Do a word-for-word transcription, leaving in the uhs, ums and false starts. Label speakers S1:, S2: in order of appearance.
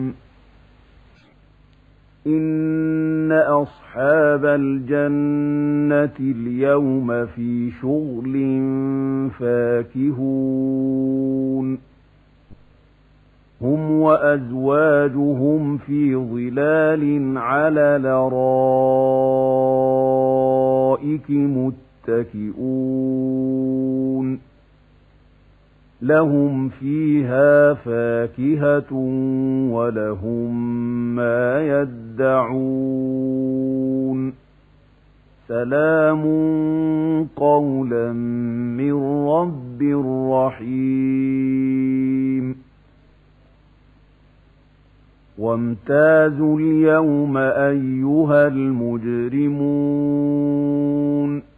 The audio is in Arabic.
S1: إن أصحاب الجنة اليوم في شغل فاكهون هم وأزواجهم في ظلال على الأرائك متكئون لهم فيها فاكهة ولهم ما يدعون سلام قولا من رب رحيم وامتازوا اليوم أيها المجرمون